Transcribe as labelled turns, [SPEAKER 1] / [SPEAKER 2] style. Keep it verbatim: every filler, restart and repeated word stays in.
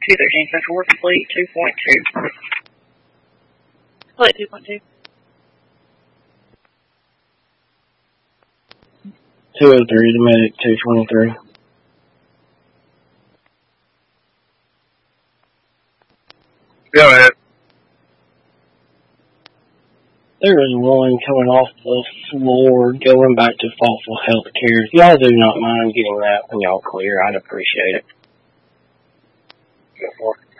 [SPEAKER 1] two thirteen Central Work Complete two point two. Split two point two.
[SPEAKER 2] two oh three, the medic, two twenty-three.
[SPEAKER 3] Go ahead.
[SPEAKER 2] There is one coming off the floor going back to Fallsville Healthcare. If y'all do not mind getting that when y'all clear, I'd appreciate it.
[SPEAKER 3] Go for it.